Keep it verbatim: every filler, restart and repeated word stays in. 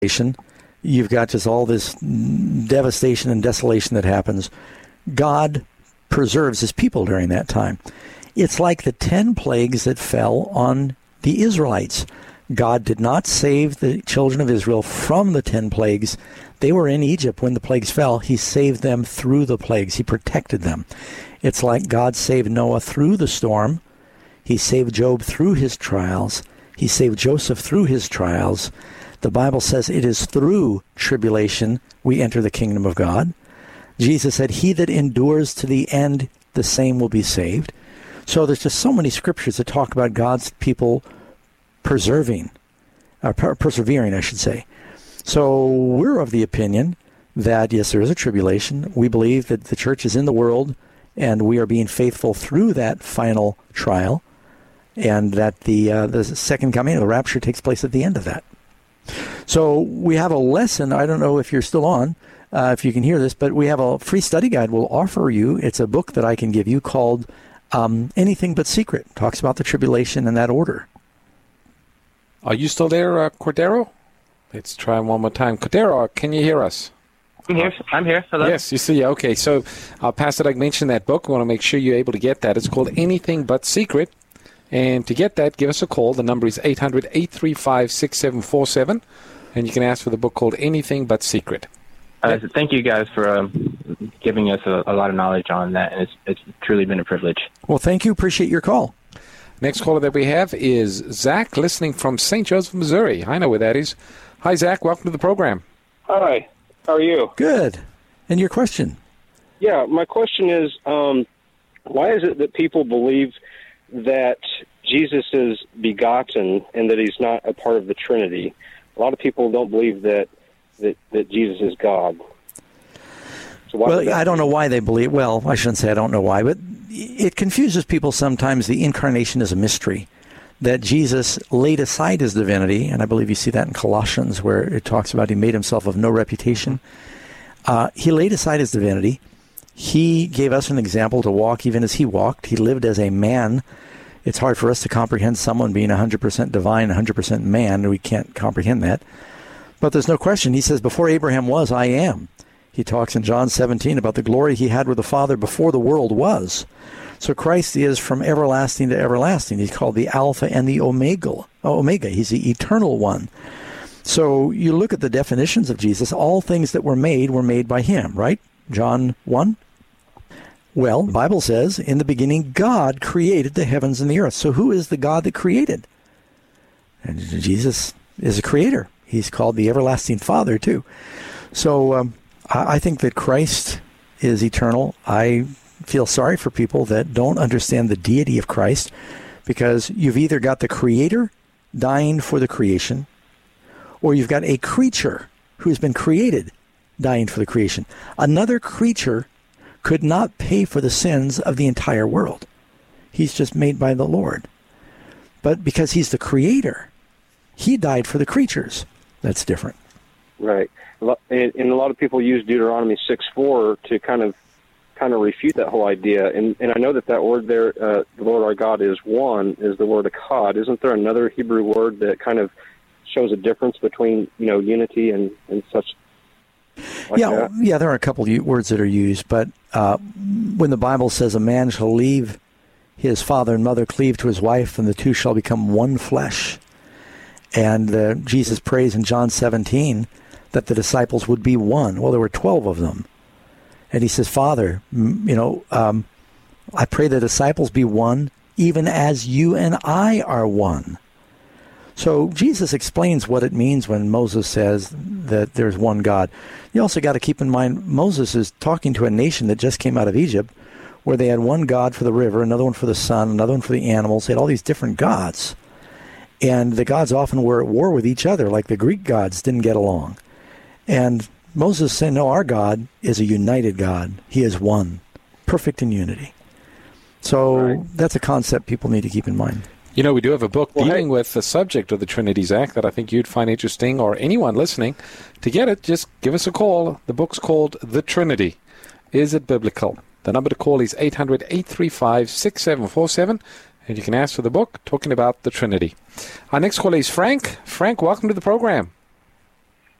You've got just all this devastation and desolation that happens. God preserves his people during that time. It's like the ten plagues that fell on the Israelites. God did not save the children of Israel from the ten plagues. They were in Egypt when the plagues fell. He saved them through the plagues. He protected them. It's like God saved Noah through the storm. He saved Job through his trials. He saved Joseph through his trials. The Bible says it is through tribulation we enter the kingdom of God. Jesus said, he that endures to the end, the same will be saved. So there's just so many scriptures that talk about God's people preserving, uh, per- persevering, I should say. So we're of the opinion that, yes, there is a tribulation. We believe that the church is in the world, and we are being faithful through that final trial, and that the uh, the second coming, the rapture, takes place at the end of that. So we have a lesson. I don't know if you're still on, uh, if you can hear this, but we have a free study guide we'll offer you. It's a book that I can give you called um, Anything But Secret. It talks about the tribulation in that order. Are you still there, uh, Cordero? Let's try one more time. Cordero, can you hear us? I'm here. I'm here. Hello. Yes, you see. Okay, so uh, Pastor Doug mentioned that book. We want to make sure you're able to get that. It's called Anything But Secret. And to get that, give us a call. The number is eight hundred, eight three five, six seven four seven. And you can ask for the book called Anything But Secret. Uh, so thank you guys for um, giving us a, a lot of knowledge on that. And it's, it's truly been a privilege. Well, thank you. Appreciate your call. Next caller that we have is Zach, listening from Saint Joseph, Missouri. I know where that is. Hi, Zach. Welcome to the program. Hi. How are you? Good. And your question? Yeah, my question is, um, why is it that people believe that Jesus is begotten and that he's not a part of the Trinity? A lot of people don't believe that that, that Jesus is God. So why well, I don't know why they believe. Well, I shouldn't say I don't know why, but it confuses people sometimes. The incarnation is a mystery. That Jesus laid aside his divinity, and I believe you see that in Colossians where it talks about he made himself of no reputation. Uh, he laid aside his divinity. He gave us an example to walk even as he walked. He lived as a man. It's hard for us to comprehend someone being one hundred percent divine, one hundred percent man. We can't comprehend that. But there's no question. He says, before Abraham was, I am. He talks in John seventeen about the glory he had with the Father before the world was. So Christ is from everlasting to everlasting. He's called the Alpha and the Omega. Omega. He's the eternal one. So you look at the definitions of Jesus. All things that were made were made by him, right? John one. Well, the Bible says, in the beginning, God created the heavens and the earth. So who is the God that created? And Jesus is a creator. He's called the everlasting Father, too. So um, I think that Christ is eternal. I feel sorry for people that don't understand the deity of Christ, because you've either got the creator dying for the creation, or you've got a creature who's been created dying for the creation. Another creature could not pay for the sins of the entire world. He's just made by the Lord. But because he's the creator, he died for the creatures. That's different. Right. And a lot of people use Deuteronomy six four to kind of kind of refute that whole idea. And, and I know that that word there, uh, the Lord our God is one, is the word echad. Isn't there another Hebrew word that kind of shows a difference between, you know, unity and, and such? Like yeah, that? yeah, there are a couple of words that are used, but uh, when the Bible says a man shall leave his father and mother, cleave to his wife, and the two shall become one flesh. And uh, Jesus prays in John seventeen that the disciples would be one. Well, there were twelve of them. And he says, Father, you know, um, I pray the disciples be one, even as you and I are one. So Jesus explains what it means when Moses says that there's one God. You also got to keep in mind, Moses is talking to a nation that just came out of Egypt, where they had one God for the river, another one for the sun, another one for the animals. They had all these different gods. And the gods often were at war with each other, like the Greek gods didn't get along. And Moses said, no, our God is a united God. He is one, perfect in unity. So right. That's a concept people need to keep in mind. You know, we do have a book well, dealing hey. with the subject of the Trinity, Zach, that I think you'd find interesting, or anyone listening. To get it, just give us a call. The book's called The Trinity. Is it biblical? The number to call is eight hundred, eight three five, six seven four seven, and you can ask for the book talking about the Trinity. Our next caller is Frank. Frank, welcome to the program.